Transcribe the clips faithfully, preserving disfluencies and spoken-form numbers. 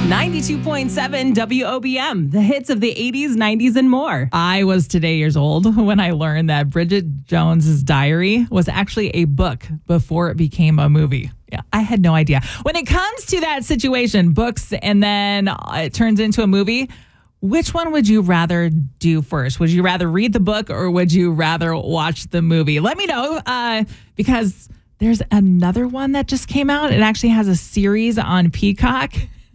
ninety-two point seven W O B M, the hits of the eighties, nineties, and more. I was today years old when I learned that Bridget Jones's Diary was actually a book before it became a movie. Yeah, I had no idea. When it comes to that situation, books and then it turns into a movie, which one would you rather do first? Would you rather read the book or would you rather watch the movie? Let me know uh, because there's another one that just came out. It actually has a series on Peacock.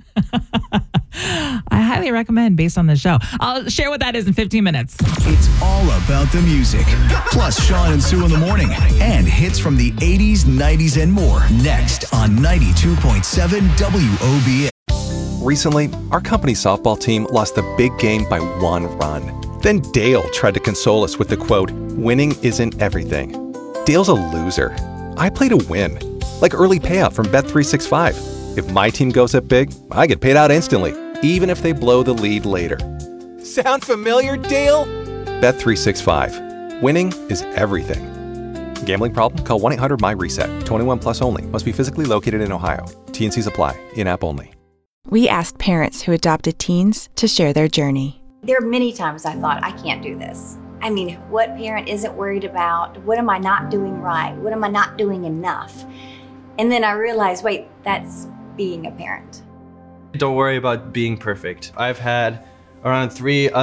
I highly recommend based on the show. I'll share what that is in fifteen minutes. It's all about the music. Plus Sean and Sue in the morning. And hits from the eighties, nineties, and more. Next on ninety-two point seven W O B M. Recently, our company softball team lost the big game by one run. Then Dale tried to console us with the quote, "Winning isn't everything." Dale's a loser. I play to win. Like early payout from Bet three sixty-five. If my team goes up big, I get paid out instantly, even if they blow the lead later. Sound familiar, Dale? Bet three sixty-five. Winning is everything. Gambling problem? Call one eight hundred M Y reset. twenty-one plus only. Must be physically located in Ohio. T and Cs apply. In-app only. We asked parents who adopted teens to share their journey. There are many times I thought, I can't do this. I mean, what parent isn't worried about? What am I not doing right? What am I not doing enough? And then I realized, wait, that's being a parent. Don't worry about being perfect. I've had around three